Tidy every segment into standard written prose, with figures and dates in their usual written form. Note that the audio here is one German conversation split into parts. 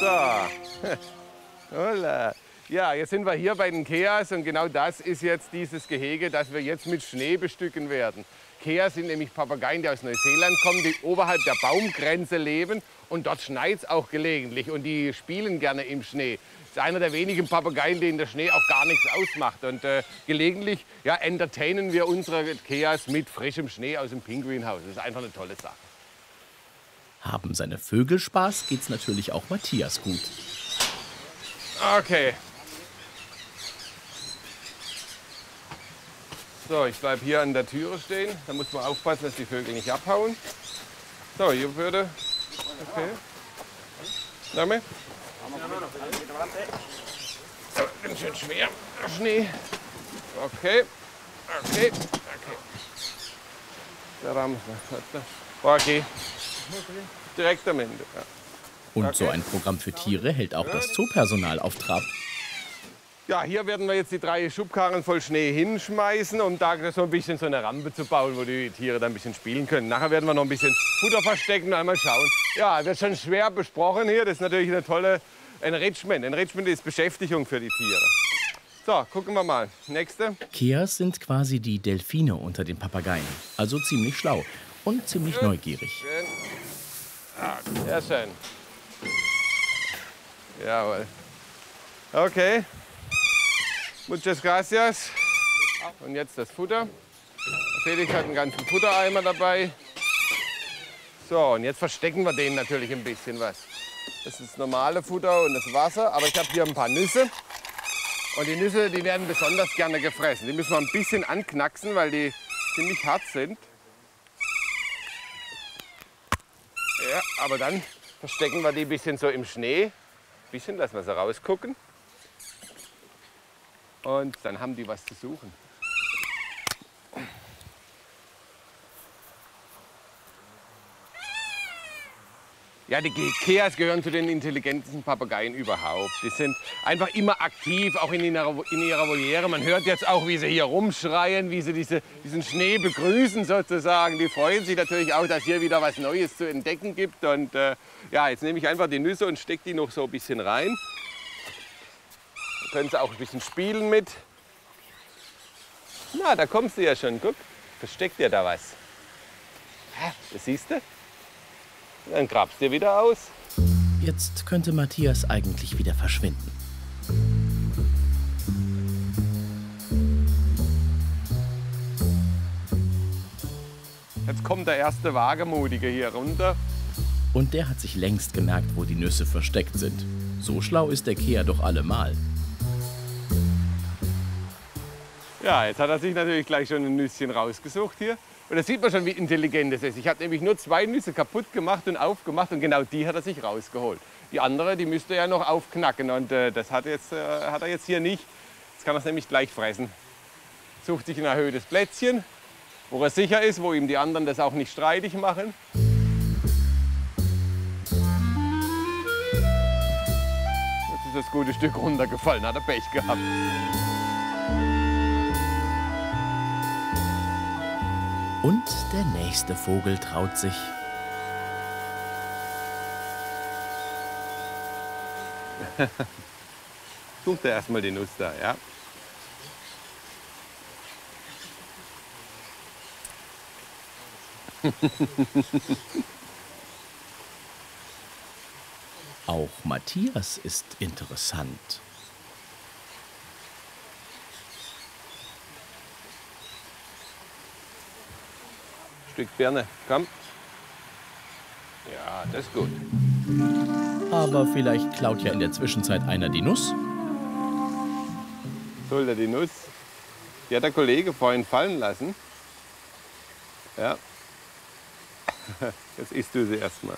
Hola. Ja, jetzt sind wir hier bei den Keas und genau das ist jetzt dieses Gehege, das wir jetzt mit Schnee bestücken werden. Keas sind nämlich Papageien, die aus Neuseeland kommen, die oberhalb der Baumgrenze leben und dort schneit es auch gelegentlich und die spielen gerne im Schnee. Das ist einer der wenigen Papageien, denen der Schnee auch gar nichts ausmacht. Und gelegentlich entertainen wir unsere Keas mit frischem Schnee aus dem Pinguinhaus. Das ist einfach eine tolle Sache. Haben seine Vögel Spaß, geht's natürlich auch Matthias gut. Okay. So, ich bleibe hier an der Türe stehen. Da muss man aufpassen, dass die Vögel nicht abhauen. So, hier würde. Okay. Name? So, ganz schön schwer. Schnee. Okay. Okay. Okay. Der Rahmen. Okay. Direkt am Ende. Ja. Und so ein Programm für Tiere hält auch das Zoopersonal auf Trab. Ja, hier werden wir jetzt die 3 Schubkarren voll Schnee hinschmeißen, um da so ein bisschen so eine Rampe zu bauen, wo die Tiere dann ein bisschen spielen können. Nachher werden wir noch ein bisschen Futter verstecken und einmal schauen. Ja, wird schon schwer besprochen hier. Das ist natürlich eine tolle Enrichment. Enrichment ist Beschäftigung für die Tiere. So, gucken wir mal. Nächste. Keas sind quasi die Delfine unter den Papageien. Also ziemlich schlau und ziemlich neugierig. Schön. Ja, sehr schön. Jawohl. Okay. Muchas gracias. Und jetzt das Futter. Felix hat einen ganzen Futtereimer dabei. So, und jetzt verstecken wir denen natürlich ein bisschen was. Das ist das normale Futter und das Wasser, aber ich habe hier ein paar Nüsse. Und die Nüsse, die werden besonders gerne gefressen. Die müssen wir ein bisschen anknacksen, weil die ziemlich hart sind. Ja, aber dann verstecken wir die ein bisschen so im Schnee. Ein bisschen, lassen wir sie rausgucken. Und dann haben die was zu suchen. Ja, die Keas gehören zu den intelligentesten Papageien überhaupt. Die sind einfach immer aktiv, auch in ihrer Voliere. Man hört jetzt auch, wie sie hier rumschreien, wie sie diesen Schnee begrüßen sozusagen. Die freuen sich natürlich auch, dass hier wieder was Neues zu entdecken gibt. Und ja, jetzt nehme ich einfach die Nüsse und stecke die noch so ein bisschen rein. Da können sie auch ein bisschen spielen mit. Na, da kommst du ja schon. Guck, versteckt dir da was. Das siehst du? Dann grabst du dir wieder aus. Jetzt könnte Matthias eigentlich wieder verschwinden. Jetzt kommt der erste Wagemutige hier runter. Und der hat sich längst gemerkt, wo die Nüsse versteckt sind. So schlau ist der Kea doch allemal. Ja, jetzt hat er sich natürlich gleich schon ein Nüsschen rausgesucht hier. Und da sieht man schon, wie intelligent es ist. Ich habe nämlich nur 2 Nüsse kaputt gemacht und aufgemacht und genau die hat er sich rausgeholt. Die andere, die müsste er noch aufknacken und das hat er jetzt hier nicht. Jetzt kann er es nämlich gleich fressen. Sucht sich ein erhöhtes Plätzchen, wo er sicher ist, wo ihm die anderen das auch nicht streitig machen. Jetzt ist das gute Stück runtergefallen, hat er Pech gehabt. Und der nächste Vogel traut sich. Sucht er erstmal die Nuss da, ja? Auch Matthias ist interessant. Stück Birne, komm. Ja, das ist gut. Aber vielleicht klaut ja in der Zwischenzeit einer die Nuss. Soll er die Nuss? Die hat der Kollege vorhin fallen lassen. Ja. Jetzt isst du sie erstmal.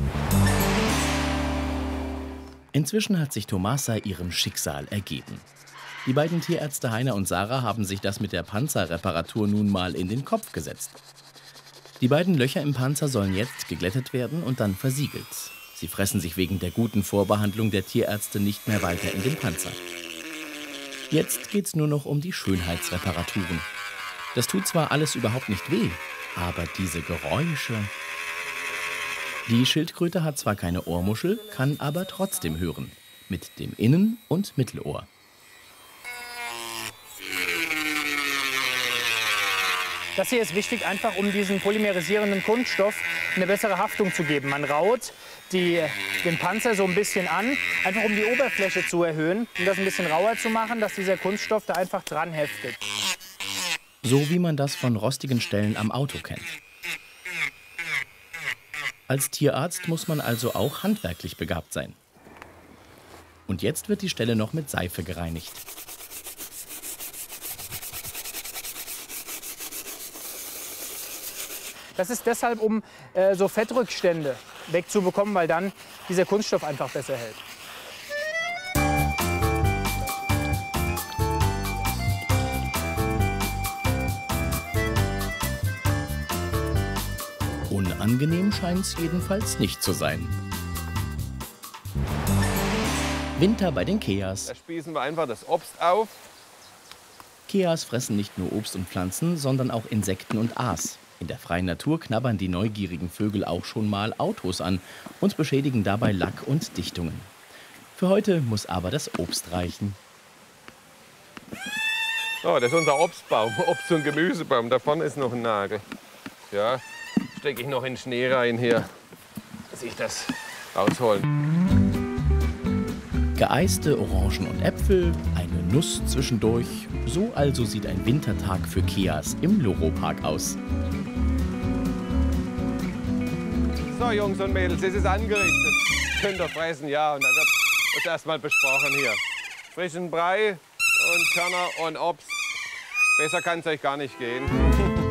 Inzwischen hat sich Tomasa ihrem Schicksal ergeben. Die beiden Tierärzte Heiner und Sarah haben sich das mit der Panzerreparatur nun mal in den Kopf gesetzt. Die beiden Löcher im Panzer sollen jetzt geglättet werden und dann versiegelt. Sie fressen sich wegen der guten Vorbehandlung der Tierärzte nicht mehr weiter in den Panzer. Jetzt geht's nur noch um die Schönheitsreparaturen. Das tut zwar alles überhaupt nicht weh, aber diese Geräusche... Die Schildkröte hat zwar keine Ohrmuschel, kann aber trotzdem hören. Mit dem Innen- und Mittelohr. Das hier ist wichtig, einfach um diesen polymerisierenden Kunststoff eine bessere Haftung zu geben. Man raut den Panzer so ein bisschen an, einfach um die Oberfläche zu erhöhen, um das ein bisschen rauer zu machen, dass dieser Kunststoff da einfach dran heftet. So wie man das von rostigen Stellen am Auto kennt. Als Tierarzt muss man also auch handwerklich begabt sein. Und jetzt wird die Stelle noch mit Seife gereinigt. Das ist deshalb, um so Fettrückstände wegzubekommen, weil dann dieser Kunststoff einfach besser hält. Unangenehm scheint es jedenfalls nicht zu sein. Winter bei den Keas. Da spießen wir einfach das Obst auf. Keas fressen nicht nur Obst und Pflanzen, sondern auch Insekten und Aas. In der freien Natur knabbern die neugierigen Vögel auch schon mal Autos an und beschädigen dabei Lack und Dichtungen. Für heute muss aber das Obst reichen. Oh, das ist unser Obstbaum, Obst- und Gemüsebaum. Da vorne ist noch ein Nagel. Ja, stecke ich noch in den Schnee rein hier, dass ich das rausholen. Geeiste Orangen und Äpfel, eine Nuss zwischendurch. So also sieht ein Wintertag für Keas im Loro-Park aus. So, Jungs und Mädels, es ist angerichtet. Könnt ihr fressen, ja. Und dann wird das erstmal besprochen hier. Frischen Brei und Körner und Obst. Besser kann es euch gar nicht gehen.